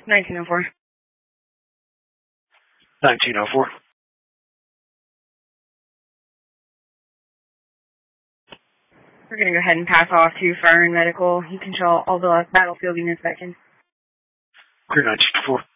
1904. 1904. We're going to go ahead and pass off to Fire and Medical. You control all the battlefielding inspections. Clear 1904.